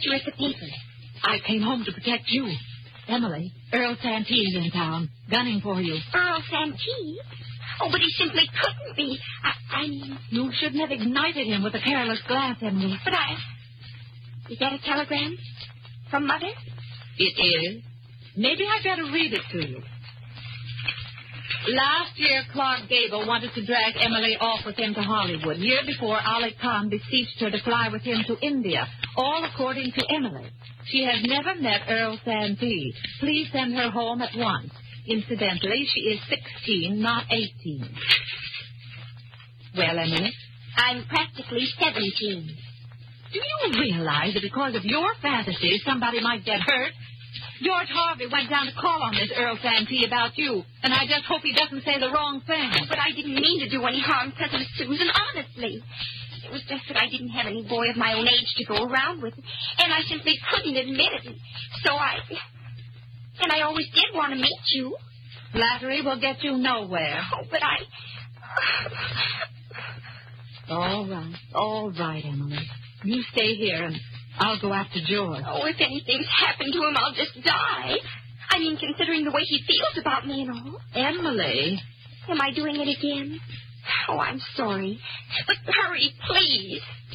you at the paper? I came home to protect you. Emily, Earl Santee's in town, gunning for you. Earl Santee? Oh, but he simply couldn't be. I mean... You shouldn't have ignited him with a careless glance, Emily. But Is that a telegram? From Mother? It is. Maybe I'd better read it to you. Last year, Clark Gable wanted to drag Emily off with him to Hollywood. Year before, Ali Khan beseeched her to fly with him to India, all according to Emily. She has never met Earl Santee. Please send her home at once. Incidentally, she is 16, not 18. Well, Emily? I'm practically 17. Do you realize that because of your fantasies, somebody might get hurt? George Harvey went down to call on this Earl Santee about you, and I just hope he doesn't say the wrong thing. But I didn't mean to do any harm, Cousin Susan, honestly. It was just that I didn't have any boy of my own age to go around with, and I simply couldn't admit it. So I always did want to meet you. Flattery will get you nowhere. Oh, but All right, Emily. You stay here, and I'll go after George. Oh, if anything's happened to him, I'll just die. I mean, considering the way he feels about me and all. Emily. Am I doing it again? Oh, I'm sorry. But hurry, please.